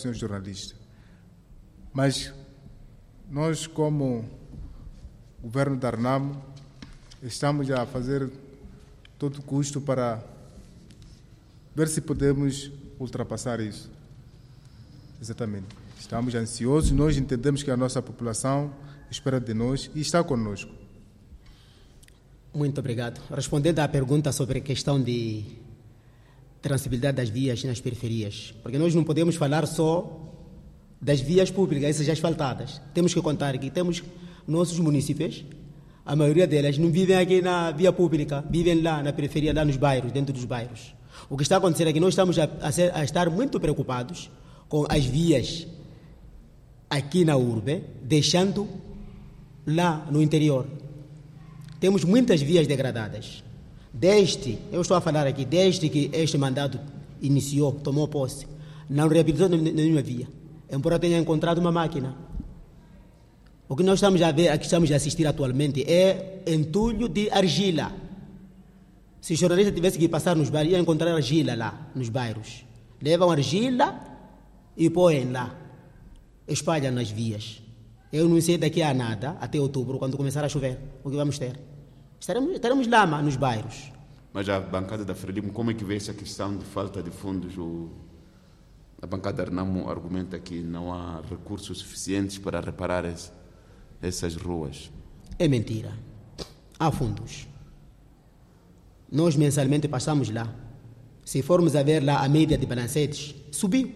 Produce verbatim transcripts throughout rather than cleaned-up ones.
senhor jornalista. Mas nós, como governo da Renamo, estamos a fazer todo custo para ver se podemos ultrapassar isso. Exatamente. Estamos ansiosos, nós entendemos que a nossa população espera de nós e está conosco. Muito obrigado. Respondendo à pergunta sobre a questão de transitabilidade das vias nas periferias, porque nós não podemos falar só das vias públicas, essas asfaltadas. Temos que contar que temos nossos municípios, a maioria delas não vivem aqui na via pública, vivem lá na periferia, lá nos bairros, dentro dos bairros. O que está acontecendo é que nós estamos a, a, ser, a estar muito preocupados com as vias aqui na urbe, deixando lá no interior. Temos muitas vias degradadas. Desde, eu estou a falar aqui, desde que este mandato iniciou, tomou posse, não reabilitou nenhuma via, embora tenha encontrado uma máquina. O que nós estamos a ver, aqui estamos a assistir atualmente, é entulho de argila. Se o jornalista tivesse que passar nos bairros, ia encontrar argila lá, nos bairros. Levam argila e põem lá, espalham nas vias. Eu não sei daqui a nada, até outubro, quando começar a chover, o que vamos ter. Estaremos, estaremos lama nos bairros. Mas a bancada da Frelimo, como é que vê essa questão de falta de fundos? O, a bancada da Renamo argumenta que não há recursos suficientes para reparar esse, essas ruas. É mentira. Há fundos. Nós mensalmente passamos lá. Se formos a ver lá a média de balancetes, subiu.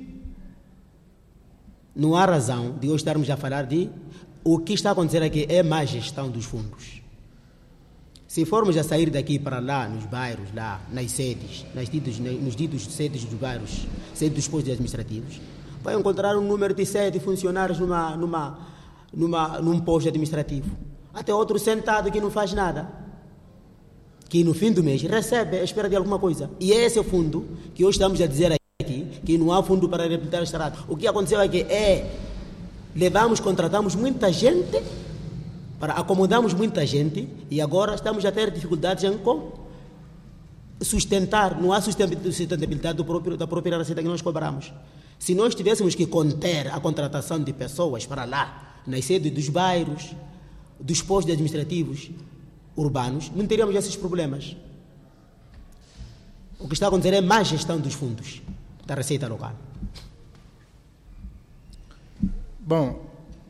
Não há razão de hoje estarmos a falar de o que está acontecendo aqui é má gestão dos fundos. Se formos a sair daqui para lá, nos bairros, lá, nas sedes, nas ditos, nos ditos sedes dos bairros, sedes dos postos administrativos, vai encontrar um número de sete funcionários numa, numa, numa, num posto administrativo. Até outro sentado que não faz nada. Que no fim do mês recebe a espera de alguma coisa. E esse é o fundo que hoje estamos a dizer aqui, que não há fundo para reabilitar a estrada. O que aconteceu aqui é, levamos, contratamos muita gente, para acomodamos muita gente, e agora estamos a ter dificuldades em como sustentar, não há sustentabilidade do próprio, da própria receita que nós cobramos. Se nós tivéssemos que conter a contratação de pessoas para lá, nas sedes dos bairros, dos postos administrativos urbanos, não teríamos esses problemas. O que está a acontecer é má gestão dos fundos da receita local. Bom,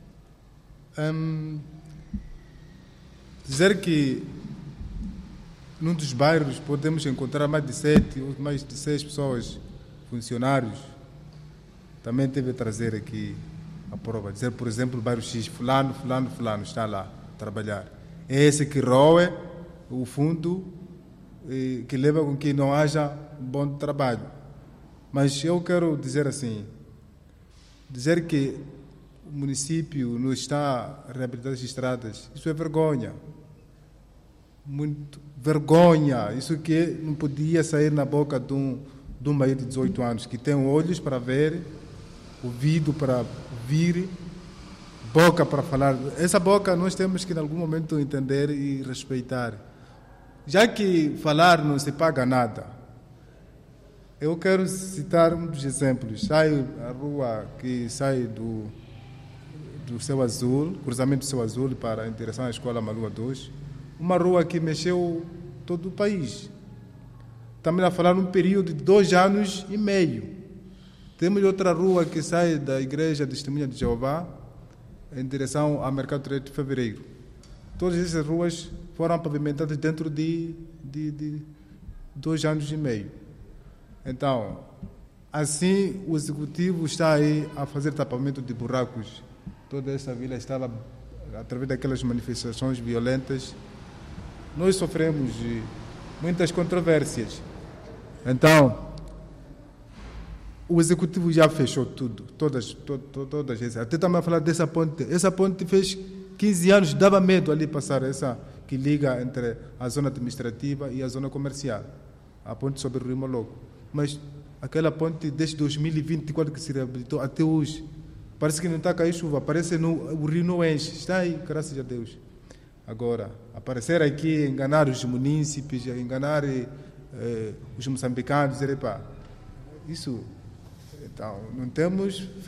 hum, dizer que num dos bairros podemos encontrar mais de sete ou mais de seis pessoas, funcionários, também teve a trazer aqui a prova. Dizer, por exemplo, o bairro X, fulano, fulano, fulano, está lá a trabalhar. É esse que roe o fundo eh, que leva com que não haja um bom trabalho. Mas eu quero dizer assim, dizer que o município não está a reabilitar as estradas, isso é vergonha. Muito vergonha. Isso que não podia sair na boca de um, de um maior de dezoito anos, que tem olhos para ver, ouvido para ouvir, boca para falar. Essa boca nós temos que, em algum momento, entender e respeitar. Já que falar não se paga nada, eu quero citar um dos exemplos. Sai a rua que sai do, do Céu Azul, cruzamento do Céu Azul para em direção à Escola Malua dois, uma rua que mexeu todo o país. Estamos a falar num período de dois anos e meio. Temos outra rua que sai da Igreja Testemunha de Jeová em direção ao Mercado três de Fevereiro. Todas essas ruas foram pavimentadas dentro de, de, de dois anos e meio. Então, assim, o Executivo está aí a fazer tapamento de buracos. Toda essa vila estava, através daquelas manifestações violentas, nós sofremos muitas controvérsias. Então, o Executivo já fechou tudo, todas, to, to, todas essas. Até também a falar dessa ponte. Essa ponte fez quinze anos, dava medo ali passar, essa que liga entre a zona administrativa e a zona comercial. A ponte sobre o Rio Moloco. Mas aquela ponte, desde dois mil e vinte, quando que se reabilitou, até hoje, parece que não está a cair chuva, parece que o rio não enche. Está aí, graças a Deus. Agora, aparecer aqui, enganar os munícipes, enganar eh, os moçambicanos, dizer, pá, isso... Então, não temos